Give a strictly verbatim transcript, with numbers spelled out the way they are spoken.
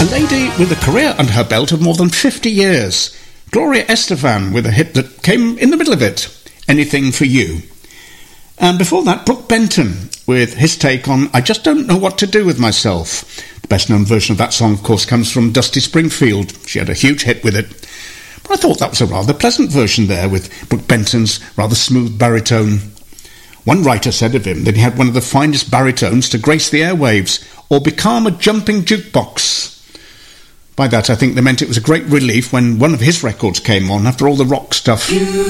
A lady with a career under her belt of more than fifty years. Gloria Estefan with a hit that came in the middle of it, Anything for You. And before that, Brook Benton with his take on I Just Don't Know What to Do With Myself. The best known version of that song, of course, comes from Dusty Springfield. She had a huge hit with it. But I thought that was a rather pleasant version there with Brook Benton's rather smooth baritone. One writer said of him that he had one of the finest baritones to grace the airwaves or become a jumping jukebox. By that, I think they meant it was a great relief when one of his records came on after all the rock stuff. You